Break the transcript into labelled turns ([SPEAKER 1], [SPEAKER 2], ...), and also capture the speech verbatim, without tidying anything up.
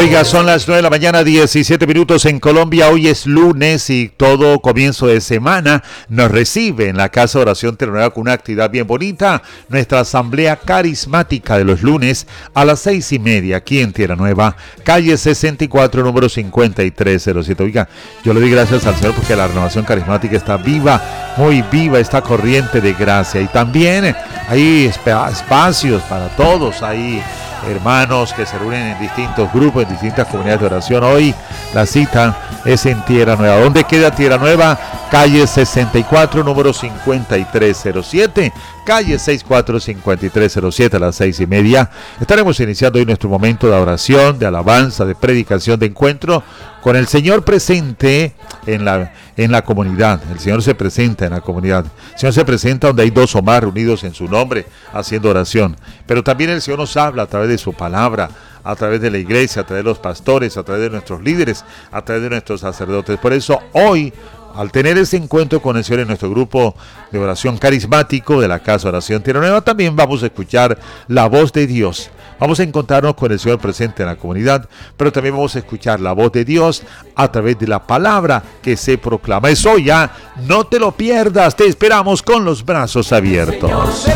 [SPEAKER 1] Oiga, son las nueve de la mañana, diecisiete minutos en Colombia. Hoy es lunes y todo comienzo de semana nos recibe en la Casa de Oración Tierra Nueva con una actividad bien bonita. Nuestra asamblea carismática de los lunes a las seis y media aquí en Tierra Nueva, calle sesenta y cuatro, número cincuenta y tres cero siete. Oiga, yo le doy gracias al Señor porque la renovación carismática está viva, muy viva esta corriente de gracia. Y también hay espacios para todos, hay hermanos que se reúnen en distintos grupos, en distintas comunidades de oración. Hoy la cita es en Tierra Nueva. ¿Dónde queda Tierra Nueva? Calle sesenta y cuatro, número cincuenta y tres cero siete. Calle sesenta y cuatro, cincuenta y tres cero siete, a las seis y media. Estaremos iniciando hoy nuestro momento de oración, de alabanza, de predicación, de encuentro con el Señor presente en la, en la comunidad. El Señor se presenta en la comunidad. El Señor se presenta donde hay dos o más reunidos en su nombre, haciendo oración. Pero también el Señor nos habla a través de su palabra, a través de la iglesia, a través de los pastores, a través de nuestros líderes, a través de nuestros sacerdotes. Por eso hoy, al tener ese encuentro con el Señor en nuestro grupo de oración carismático de la Casa de Oración Tierra Nueva, también vamos a escuchar la voz de Dios. Vamos a encontrarnos con el Señor presente en la comunidad, pero también vamos a escuchar la voz de Dios a través de la palabra que se proclama. Eso ya, no te lo pierdas, te esperamos con los brazos abiertos.